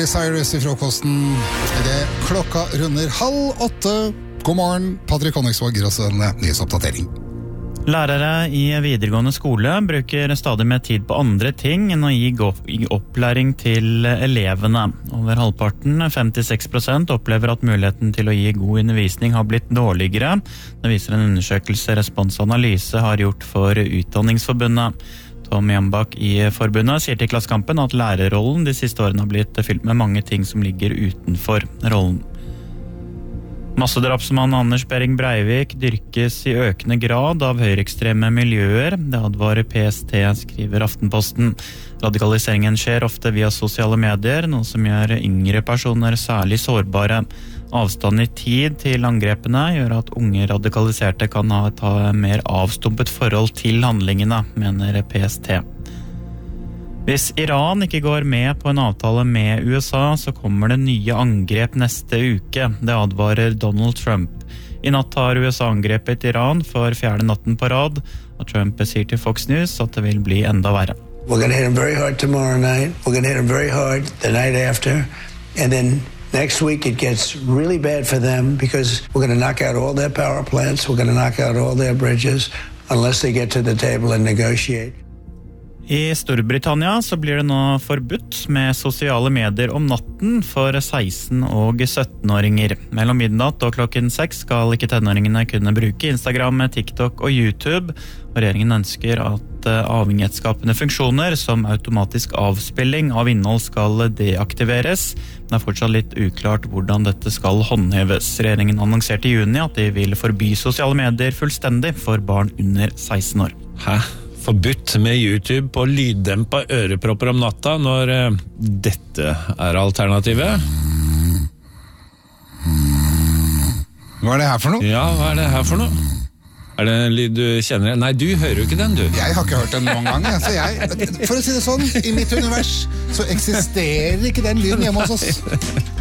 Miley Cyrus I frokosten. Det klokka runder 7:30. God morgen, Patrick Honningsvåg gir oss en nyhetsoppdatering. Lærere I videregående skole bruker stadig mer tid på andre ting enn å gi opplæring til elevene. Over halvparten, 56%, opplever at muligheten til å gi god undervisning har blitt dårligere. Det viser en undersøkelse Respons Analyse har gjort for Utdanningsforbundet. Tom Jambak I forbundet sier til Klassekampen at lærerrollen de siste årene har blitt fylt med mange ting som ligger utenfor rollen. Massedrapsmann Anders Behring Breivik dyrkes I økende grad av høyreekstreme miljøer. Det advarer PST, skriver Aftenposten. Radikaliseringen skjer ofte via sosiale medier, noe som gjør yngre personer særlig sårbare. Avstand I tid til angrepene gjør at unge radikaliserte kan ha et mer avstumpet forhold til handlingene, mener PST. Hvis Iran ikke går med på en avtale med USA, så kommer det nye angrep neste uke. Det advarer Donald Trump. I natt har USA angrepet Iran for 4. natten på rad, og Trump sier til Fox News at det vil bli enda verre. We're going to hit them very hard tomorrow night. We're going to hit them very hard the night after. And then next week it gets really bad for them because we're going to knock out all their power plants. We're going to knock out all their bridges unless they get to the table and negotiate. I Storbritannia så blir det nå forbudt med sosiale medier om natten for 16- og 17-åringer. Mellom midnatt og klokken 6 skal ikke tenåringene kunne bruke Instagram, TikTok og YouTube. Og regjeringen ønsker at avhengighetsskapende funksjoner som automatisk avspilling av innhold skal deaktiveres. Det er fortsatt litt uklart hvordan dette skal håndheves. Regjeringen annonserte I juni at de vil forby sosiale medier fullstendig for barn under 16 år. Hæ? Forbudt med YouTube på lyddempa ørepropper om natta når dette alternativet. Hva det her for noe? Ja, hva det her for noe? Det en lyd du kjenner? Nei, du hører jo ikke den, du. Jeg har ikke hørt den noen gang. Så for å si det sånn, I mitt univers så eksisterer ikke den lyden hjemme hos oss.